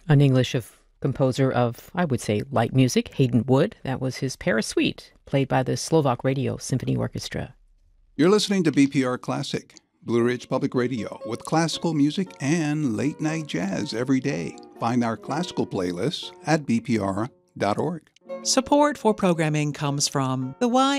An English of composer of, I would say, light music, Hayden Wood. That was his Paris Suite, played by the Slovak Radio Symphony Orchestra. You're listening to BPR Classic, Blue Ridge Public Radio, with classical music and late-night jazz every day. Find our classical playlists at bpr.org. Support for programming comes from the